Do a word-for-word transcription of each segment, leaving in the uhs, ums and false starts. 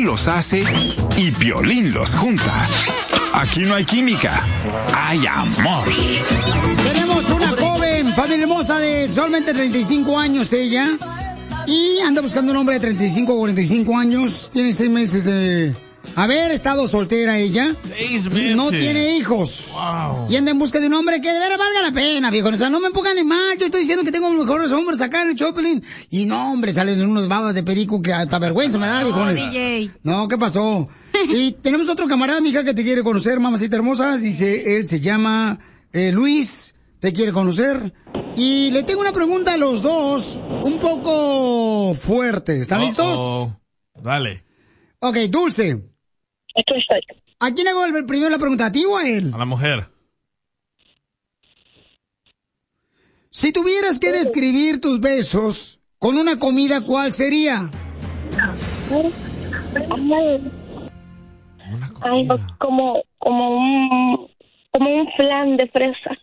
Él los hace y Piolín los junta. Aquí no hay química, hay amor. Tenemos una joven, familia hermosa de solamente treinta y cinco años ella. Y anda buscando un hombre de treinta y cinco o cuarenta y cinco años. Tiene seis meses de haber estado soltera ella. Seis meses. No tiene hijos. Wow. Y anda en busca de un hombre que de veras valga la pena, viejo. O sea, no me empujan ni más. Yo estoy diciendo que tengo los mejores hombres acá en el Choplin. Y no, hombre, salen unos babas de perico que hasta vergüenza me da, viejones. D J. No, ¿qué pasó? Y tenemos otro camarada, mija, que te quiere conocer, mamacita hermosa. Dice, él se llama eh, Luis. Te quiere conocer. Y le tengo una pregunta a los dos, un poco fuerte. ¿Están Uh-oh. listos? Dale. Ok, Dulce. Aquí estoy. ¿A quién le hago el- primero la pregunta? ¿A ti o a él? A la mujer. Si tuvieras que describir tus besos con una comida, ¿cuál sería? Una Ay, comida. como, como un, como un flan de fresa.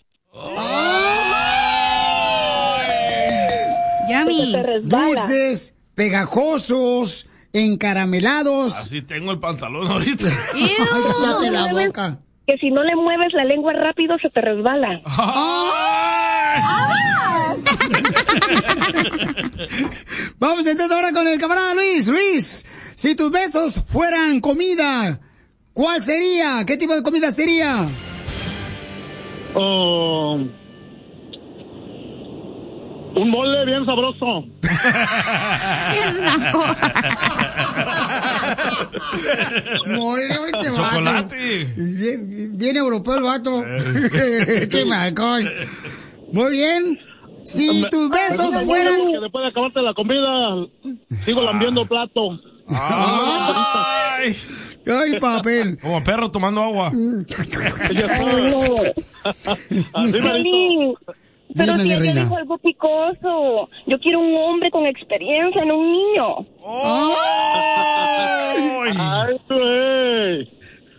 Yummy. Se resbala. Dulces, pegajosos, encaramelados. Así tengo el pantalón ahorita. Ay, cállate la boca. Que si no le mueves la lengua rápido se te resbala. Vamos entonces ahora con el camarada Luis. Luis, si tus besos fueran comida, ¿cuál sería? ¿Qué tipo de comida sería? Oh, un mole bien sabroso. Qué naco. Mole, este vato. Chocolate. Bien, bien europeo el vato. Écheme alcohol. Muy bien. Si tus besos fueran... Que después de acabarte la comida, sigo lambiendo el plato. Ay. Ay, papel. Como perro tomando agua. Así me Piolín, pero Dime, si mi ella reina. dijo algo picoso. Yo quiero un hombre con experiencia, no un niño. Ay. Ay, güey.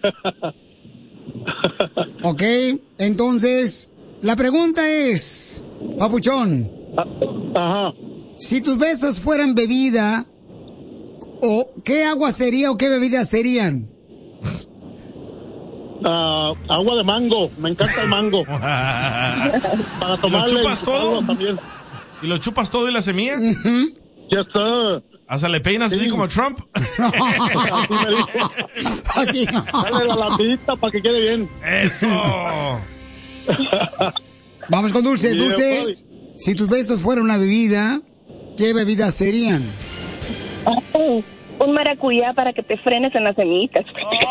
Ok, entonces, la pregunta es, papuchón, Ajá. si tus besos fueran bebida, o ¿qué agua sería o qué bebida serían? Ah, agua de mango. Me encanta el mango. Para ¿Lo tomarle chupas y todo? también. ¿Y lo chupas todo y la semilla? Ujú. Yes, sir. ¿Hasta le peinas así Sí. como Trump? Así me dijo. Así. Dale la lapidita para que quede bien. ¡Eso! Vamos con Dulce. Yeah, Dulce, buddy. si tus besos fueran una bebida, ¿qué bebida serían? Ay, un maracuyá para que te frenes en las semillitas.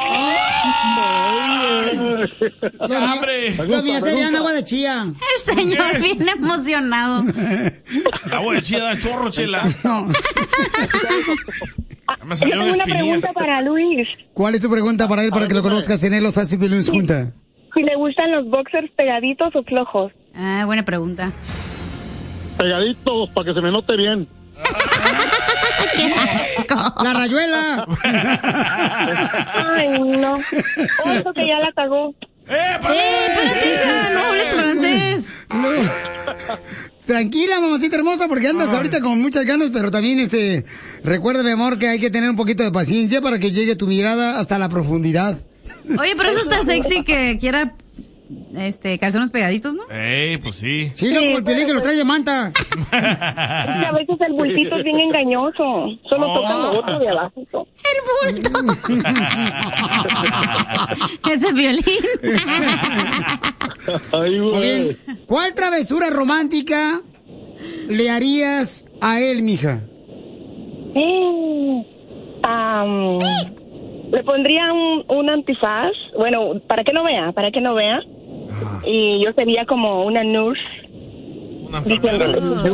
Las mías- ¡Hambre! Las mías serían agua de chía. El señor bien emocionado. Agua de chía da chorro, chela. No. Ya me Yo salió tengo una espinillas. pregunta para Luis. ¿Cuál es tu pregunta para él para que lo conozcas en él los hace Luis junta? Si le gustan los boxers pegaditos o flojos. Ah, buena pregunta. Pegaditos para que se me note bien. Qué asco. La rayuela. Ay, no. Oso que ya la cagó. ¡Eh, ¡Eh, espérate, hija! No hables francés. No. Tranquila, mamacita hermosa, porque andas ahorita con muchas ganas, pero también, este, recuerda, mi amor, que hay que tener un poquito de paciencia para que llegue tu mirada hasta la profundidad. Oye, pero eso está sexy que quiera este calzones pegaditos, ¿no? ¡Ey, pues sí! Sí, no, como el Piolín que los trae de manta. Es que a veces el bultito es bien engañoso. Solo Oh. toca lo otro de abajo. El bulto. Ese violín. Ay, Muy güey. bien. ¿Cuál travesura romántica le harías a él, mija? Mm, am, le pondría un, un antifaz. Bueno, para que no vea, para que no vea. Y yo sería como una nurse. Una enfermera. diciéndole,